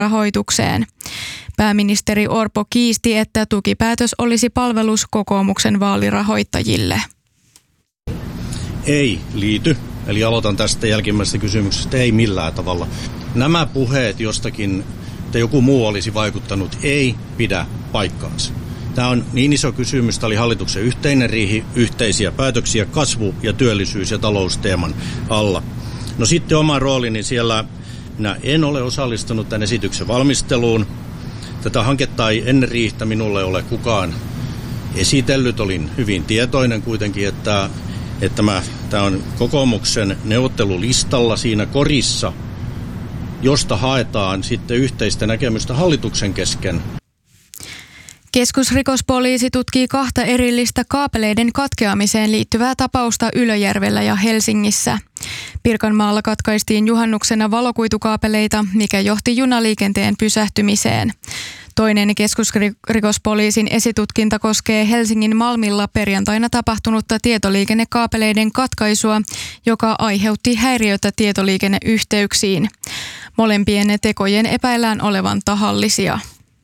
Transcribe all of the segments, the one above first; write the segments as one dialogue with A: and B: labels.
A: rahoitukseen. Pääministeri Orpo kiisti, että tukipäätös olisi palvelus kokoomuksen vaalirahoittajille.
B: Ei liity. Eli aloitan tästä jälkimmäisestä kysymyksestä. Ei millään tavalla. Nämä puheet jostakin, että joku muu olisi vaikuttanut, ei pidä paikkaansa. Tämä on niin iso kysymys. Tämä oli hallituksen yhteinen riihi, yhteisiä päätöksiä kasvu- ja työllisyys- ja talousteeman alla. No sitten oma roolini siellä. Minä en ole osallistunut tämän esityksen valmisteluun. Tätä hanketta ei ennen riihtä minulle ole kukaan esitellyt. Olin hyvin tietoinen kuitenkin, että tämä on kokoomuksen neuvottelulistalla siinä korissa, josta haetaan sitten yhteistä näkemystä hallituksen kesken.
A: Keskusrikospoliisi tutkii 2 erillistä kaapeleiden katkeamiseen liittyvää tapausta Ylöjärvellä ja Helsingissä. Pirkanmaalla katkaistiin juhannuksena valokuitukaapeleita, mikä johti junaliikenteen pysähtymiseen. Toinen keskusrikospoliisin esitutkinta koskee Helsingin Malmilla perjantaina tapahtunutta tietoliikennekaapeleiden katkaisua, joka aiheutti häiriötä tietoliikenneyhteyksiin. Molempien tekojen epäillään olevan tahallisia.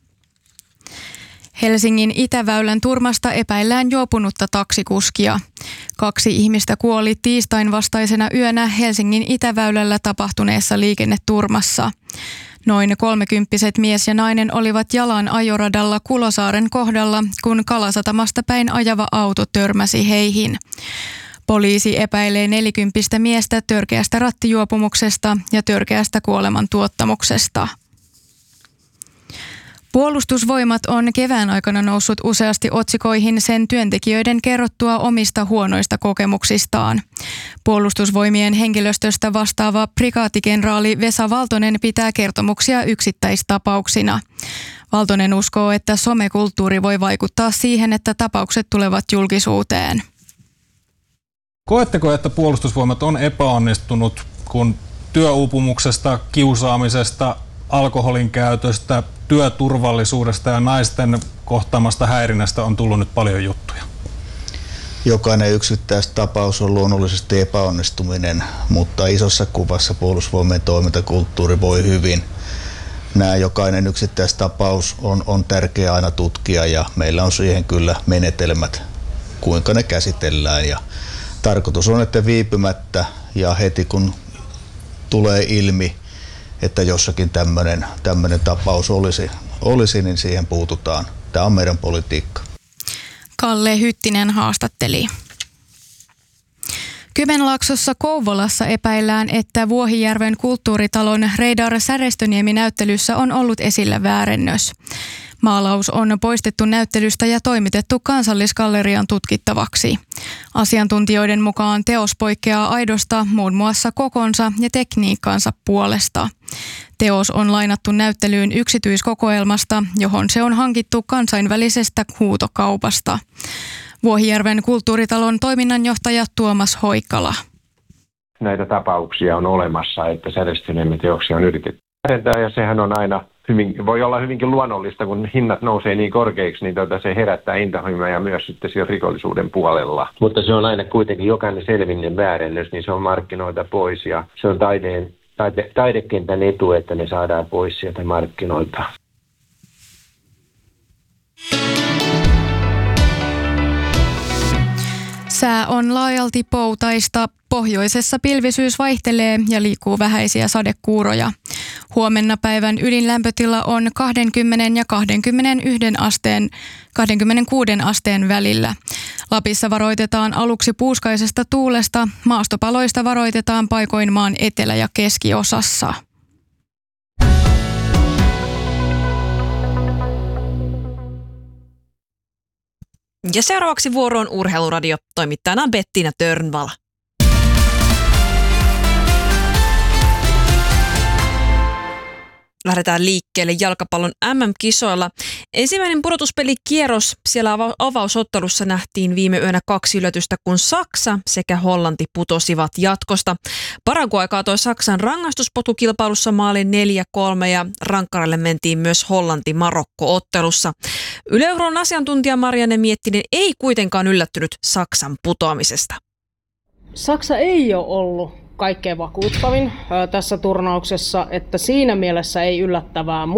A: Helsingin Itäväylän turmasta epäillään juopunutta taksikuskia. 2 ihmistä kuoli tiistain vastaisena yönä Helsingin Itäväylällä tapahtuneessa liikenneturmassa. Noin 30-vuotiaat mies ja nainen olivat jalan ajoradalla Kulosaaren kohdalla, kun Kalasatamasta päin ajava auto törmäsi heihin. Poliisi epäilee 40-vuotiasta miestä törkeästä rattijuopumuksesta ja törkeästä kuolemantuottamuksesta. Puolustusvoimat on kevään aikana noussut useasti otsikoihin sen työntekijöiden kerrottua omista huonoista kokemuksistaan. Puolustusvoimien henkilöstöstä vastaava prikaatikenraali Vesa Valtonen pitää kertomuksia yksittäistapauksina. Valtonen uskoo, että somekulttuuri voi vaikuttaa siihen, että tapaukset tulevat julkisuuteen.
C: Koetteko, että puolustusvoimat on epäonnistunut, kun työuupumuksesta, kiusaamisesta, alkoholin käytöstä, työturvallisuudesta ja naisten kohtaamasta häirinnästä on tullut nyt paljon juttuja?
D: Jokainen yksittäistapaus on luonnollisesti epäonnistuminen, mutta isossa kuvassa puolustusvoimien toimintakulttuuri voi hyvin. Jokainen yksittäistapaus on tärkeää aina tutkia ja meillä on siihen kyllä menetelmät, kuinka ne käsitellään. Ja tarkoitus on, että viipymättä ja heti kun tulee ilmi, että jossakin tämmöinen tapaus olisi, niin siihen puututaan. Tämä on meidän politiikka.
A: Kalle Hyttinen haastatteli. Kymenlaaksossa Kouvolassa epäillään, että Vuohijärven kulttuuritalon Reidar Särestöniemi-näyttelyssä on ollut esillä väärennös. Maalaus on poistettu näyttelystä ja toimitettu Kansallisgallerian tutkittavaksi. Asiantuntijoiden mukaan teos poikkeaa aidosta muun muassa kokonsa ja tekniikkansa puolesta. Teos on lainattu näyttelyyn yksityiskokoelmasta, johon se on hankittu kansainvälisestä huutokaupasta. Vuohijärven kulttuuritalon toiminnanjohtaja Tuomas Hoikkala.
E: Näitä tapauksia on olemassa, että Särestöniemi-teoksia on yritetty väärentää ja sehän on aina voi olla hyvinkin luonnollista, kun hinnat nousee niin korkeiksi, niin se herättää intohimoja myös sitten siellä rikollisuuden puolella. Mutta se on aina kuitenkin jokainen selvinen väärennös, niin se on markkinoilta pois ja se on taidekentän etu, että ne saadaan pois sieltä markkinoilta.
A: Sää on laajalti poutaista. Pohjoisessa pilvisyys vaihtelee ja liikkuu vähäisiä sadekuuroja. Huomenna päivän ydinlämpötila on 20 ja 26 asteen välillä. Lapissa varoitetaan aluksi puuskaisesta tuulesta, maastopaloista varoitetaan paikoin maan etelä- ja keskiosassa.
F: Ja seuraavaksi vuoroon Urheiluradio, toimittajana Bettina Törnvala. Lähdetään liikkeelle jalkapallon MM-kisoilla. Ensimmäinen pudotuspelikierros siellä avausottelussa nähtiin viime yönä 2 yllätystä, kun Saksa sekä Hollanti putosivat jatkosta. Paraguay kaatoi Saksan rangaistuspotukilpailussa maalin 4-3 ja rankkarille mentiin myös Hollanti-Marokko-ottelussa. Yle Euron asiantuntija Marianne Miettinen ei kuitenkaan yllättynyt Saksan putoamisesta.
G: Saksa ei ole ollut kaikkein vakuuttavin tässä turnauksessa, että siinä mielessä ei yllättävää.